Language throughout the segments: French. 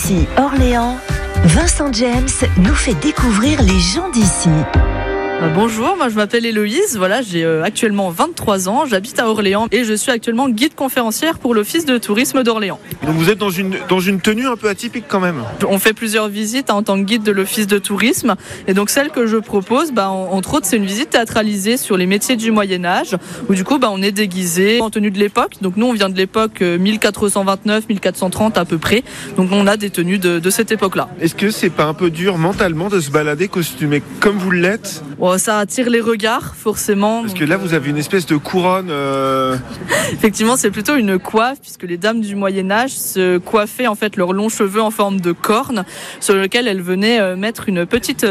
Ici Orléans, Vincent James nous fait découvrir les gens d'ici. Bonjour, moi je m'appelle Héloïse, j'ai actuellement 23 ans, j'habite à Orléans et je suis actuellement guide conférencière pour l'Office de tourisme d'Orléans. Donc vous êtes dans une tenue un peu atypique quand même. On fait plusieurs visites en tant que guide de l'Office de tourisme et donc celle que je propose, entre autres c'est une visite théâtralisée sur les métiers du Moyen-Âge où du coup on est déguisé en tenue de l'époque. Donc nous on vient de l'époque 1429-1430 à peu près, donc on a des tenues de cette époque-là. Est-ce que c'est pas un peu dur mentalement de se balader costumé comme vous l'êtes ? Ça attire les regards, forcément. Parce que là, vous avez une espèce de couronne. Effectivement, c'est plutôt une coiffe, puisque les dames du Moyen-Âge se coiffaient en fait leurs longs cheveux en forme de corne, sur lequel elles venaient mettre une petite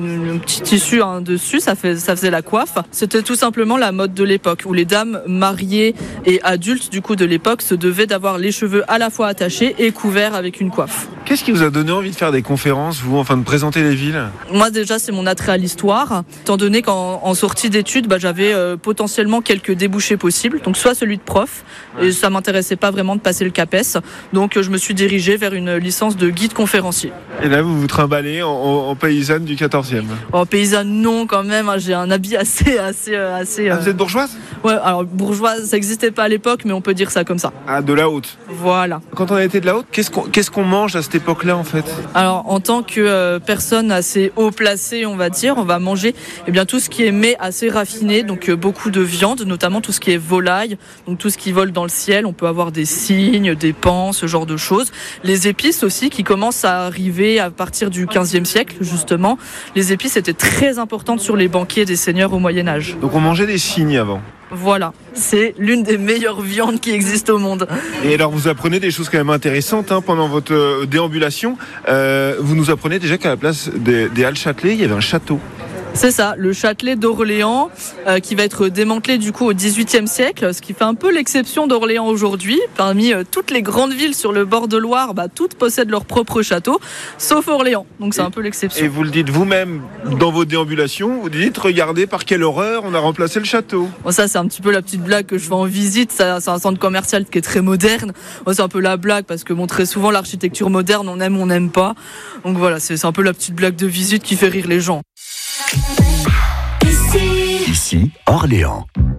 tissu dessus. Ça faisait la coiffe. C'était tout simplement la mode de l'époque, où les dames mariées et adultes du coup de l'époque se devaient d'avoir les cheveux à la fois attachés et couverts avec une coiffe. Qu'est-ce qui vous a donné envie de faire des conférences, de présenter les villes ? Moi, déjà, c'est mon attrait à l'histoire. Étant donné qu'en sortie d'études, j'avais potentiellement quelques débouchés possibles. Donc, soit celui de prof, et ça m'intéressait pas vraiment de passer le CAPES. Donc, je me suis dirigée vers une licence de guide conférencier. Et là, vous vous trimballez en paysanne du 14e ? Paysanne, non, quand même. J'ai un habit assez. Vous êtes bourgeoise ? Ouais, alors bourgeoise, ça n'existait pas à l'époque, mais on peut dire ça comme ça. Ah, de la haute. Voilà. Quand on a été de la haute, qu'est-ce qu'on mange à cette époque-là, en fait ? Alors, en tant que personne assez haut placée, on va dire, on va manger tout ce qui est mets assez raffiné, donc beaucoup de viande, notamment tout ce qui est volaille, donc tout ce qui vole dans le ciel. On peut avoir des cygnes, des paons, ce genre de choses. Les épices aussi, qui commencent à arriver à partir du 15e siècle, justement. Les épices étaient très importantes sur les banquets des seigneurs au Moyen-Âge. Donc on mangeait des cygnes avant. Voilà, c'est l'une des meilleures viandes qui existent au monde. Et alors vous apprenez des choses quand même intéressantes pendant votre déambulation. Vous nous apprenez déjà qu'à la place des Halles Châtelet, il y avait un château. C'est ça, le Châtelet d'Orléans qui va être démantelé du coup au XVIIIe siècle, ce qui fait un peu l'exception d'Orléans aujourd'hui. Parmi toutes les grandes villes sur le bord de Loire, toutes possèdent leur propre château, sauf Orléans. Donc c'est un peu l'exception. Et vous le dites vous-même dans vos déambulations, vous dites regardez par quelle horreur on a remplacé le château. Bon, ça c'est un petit peu la petite blague que je fais en visite. Ça, c'est un centre commercial qui est très moderne. Bon, c'est un peu la blague parce que très souvent l'architecture moderne on aime, on n'aime pas. Donc voilà, c'est un peu la petite blague de visite qui fait rire les gens. Ici Orléans.